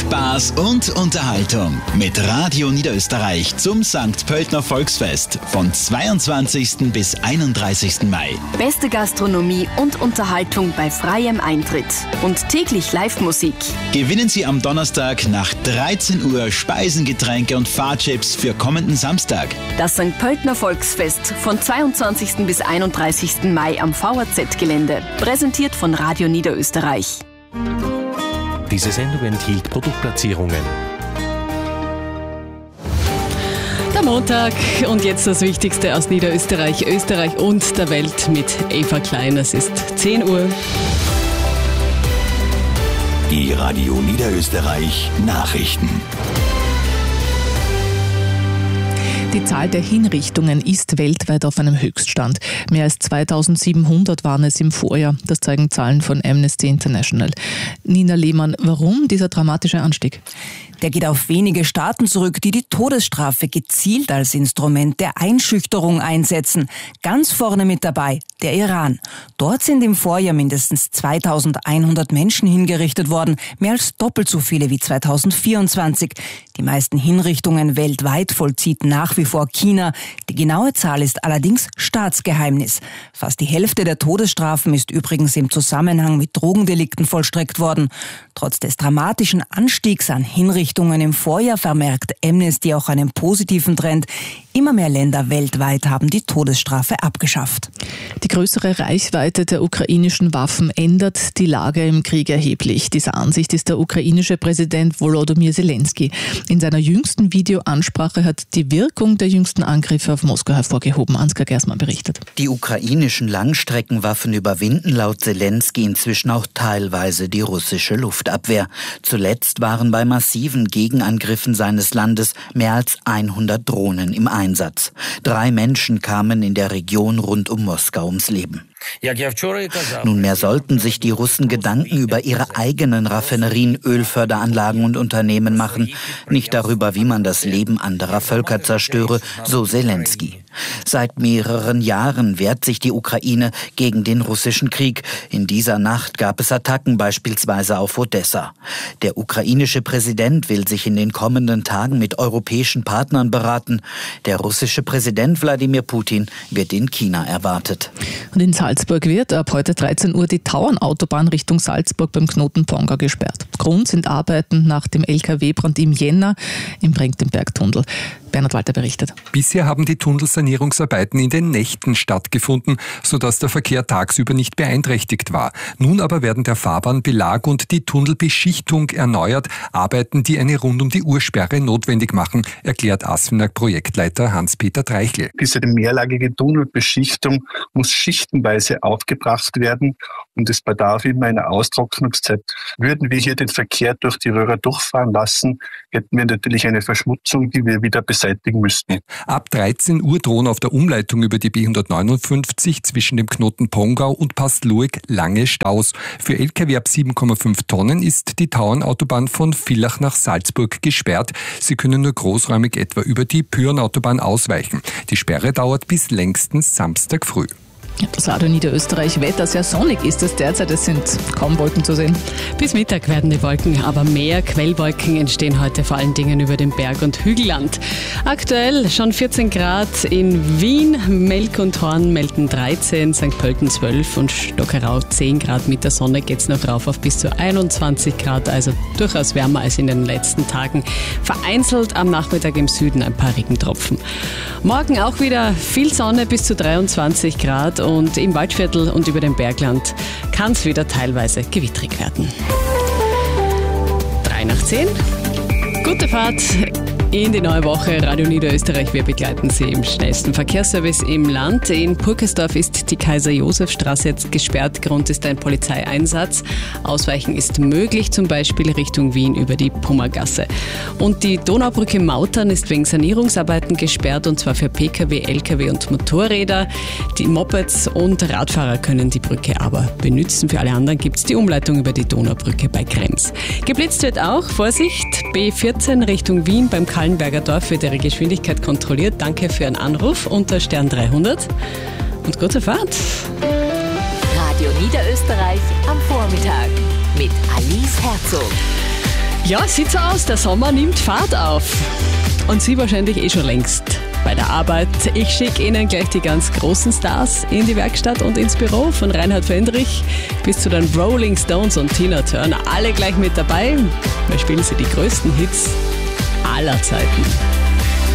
Spaß und Unterhaltung mit Radio Niederösterreich zum St. Pöltner Volksfest von 22. bis 31. Mai. Beste Gastronomie und Unterhaltung bei freiem Eintritt und täglich Live-Musik. Gewinnen Sie am Donnerstag nach 13 Uhr Speisen, Getränke und Fahrchips für kommenden Samstag. Das St. Pöltner Volksfest von 22. bis 31. Mai am VAZ-Gelände. Präsentiert von Radio Niederösterreich. Diese Sendung enthielt Produktplatzierungen. Der Montag und jetzt das Wichtigste aus Niederösterreich, Österreich und der Welt mit Eva Klein. Es ist 10 Uhr. Die Radio Niederösterreich Nachrichten. Die Zahl der Hinrichtungen ist weltweit auf einem Höchststand. Mehr als 2700 waren es im Vorjahr. Das zeigen Zahlen von Amnesty International. Nina Lehmann, warum dieser dramatische Anstieg? Der geht auf wenige Staaten zurück, die die Todesstrafe gezielt als Instrument der Einschüchterung einsetzen. Ganz vorne mit dabei der Iran. Dort sind im Vorjahr mindestens 2100 Menschen hingerichtet worden, mehr als doppelt so viele wie 2024. Die meisten Hinrichtungen weltweit vollzieht nach wie vor China. Die genaue Zahl ist allerdings Staatsgeheimnis. Fast die Hälfte der Todesstrafen ist übrigens im Zusammenhang mit Drogendelikten vollstreckt worden. Trotz des dramatischen Anstiegs an Hinrichtungen im Vorjahr vermerkt Amnesty auch einen positiven Trend. Immer mehr Länder weltweit haben die Todesstrafe abgeschafft. Die größere Reichweite der ukrainischen Waffen ändert die Lage im Krieg erheblich. Dieser Ansicht ist der ukrainische Präsident Volodymyr Zelensky. In seiner jüngsten Videoansprache hat die Wirkung der jüngsten Angriffe auf Moskau hervorgehoben. Ansgar Gersmann berichtet. Die ukrainischen Langstreckenwaffen überwinden laut Zelensky inzwischen auch teilweise die russische Luftabwehr. Zuletzt waren bei massiven Gegenangriffen seines Landes mehr als 100 Drohnen im Einsatz. 3 Menschen kamen in der Region rund um Moskau ums Leben. Nunmehr sollten sich die Russen Gedanken über ihre eigenen Raffinerien, Ölförderanlagen und Unternehmen machen, nicht darüber, wie man das Leben anderer Völker zerstöre, so Zelensky. Seit mehreren Jahren wehrt sich die Ukraine gegen den russischen Krieg. In dieser Nacht gab es Attacken beispielsweise auf Odessa. Der ukrainische Präsident will sich in den kommenden Tagen mit europäischen Partnern beraten. Der russische Präsident Wladimir Putin wird in China erwartet. Und in Salzburg wird ab heute 13 Uhr die Tauernautobahn Richtung Salzburg beim Knoten Pongau gesperrt. Grund sind Arbeiten nach dem LKW-Brand im Jänner im Brenktenberg-Tunnel. Bernhard Walter berichtet. Bisher haben die Tunnelsanierungsarbeiten in den Nächten stattgefunden, sodass der Verkehr tagsüber nicht beeinträchtigt war. Nun aber werden der Fahrbahnbelag und die Tunnelbeschichtung erneuert, Arbeiten, die eine Rund-um-die-Uhr-Sperre notwendig machen, erklärt ASFINAG-Projektleiter Hans-Peter Treichel. Diese mehrlagige Tunnelbeschichtung muss schichtenweise aufgebracht werden und es bedarf immer einer Austrocknungszeit. Würden wir hier den Verkehr durch die Röhre durchfahren lassen, hätten wir natürlich eine Verschmutzung, die wir wieder beseitigen müssten. Ab 13 Uhr drohen auf der Umleitung über die B159 zwischen dem Knoten Pongau und Pastlueck lange Staus. Für Lkw ab 7,5 Tonnen ist die Tauernautobahn von Villach nach Salzburg gesperrt. Sie können nur großräumig etwa über die Pyhrnautobahn ausweichen. Die Sperre dauert bis längstens Samstag früh. Das Radio Niederösterreich Wetter, sehr sonnig ist es derzeit, es sind kaum Wolken zu sehen. Bis Mittag werden die Wolken, aber mehr Quellwolken entstehen heute vor allen Dingen über dem Berg- und Hügelland. Aktuell schon 14 Grad in Wien, Melk und Horn melden 13, St. Pölten 12 und Stockerau 10 Grad. Mit der Sonne geht es noch rauf auf bis zu 21 Grad, also durchaus wärmer als in den letzten Tagen. Vereinzelt am Nachmittag im Süden ein paar Regentropfen. Morgen auch wieder viel Sonne bis zu 23 Grad. Und im Waldviertel und über dem Bergland kann es wieder teilweise gewittrig werden. 9:03. Gute Fahrt in die neue Woche. Radio Niederösterreich, wir begleiten Sie im schnellsten Verkehrsservice im Land. In Purkesdorf ist die Kaiser-Josef-Straße jetzt gesperrt. Grund ist ein Polizeieinsatz. Ausweichen ist möglich, zum Beispiel Richtung Wien über die Pummergasse. Und die Donaubrücke Mautern ist wegen Sanierungsarbeiten gesperrt, und zwar für Pkw, Lkw und Motorräder. Die Mopeds und Radfahrer können die Brücke aber benutzen. Für alle anderen gibt es die Umleitung über die Donaubrücke bei Krems. Geblitzt wird auch, Vorsicht, B14 Richtung Wien beim Kallenberger Dorf wird Ihre Geschwindigkeit kontrolliert. Danke für Ihren Anruf unter Stern 300 und gute Fahrt. Radio Niederösterreich am Vormittag mit Alice Herzog. Ja, sieht so aus, der Sommer nimmt Fahrt auf. Und Sie wahrscheinlich schon längst bei der Arbeit. Ich schicke Ihnen gleich die ganz großen Stars in die Werkstatt und ins Büro, von Reinhard Fendrich bis zu den Rolling Stones und Tina Turner. Alle gleich mit dabei. Da spielen Sie die größten Hits aller Zeiten.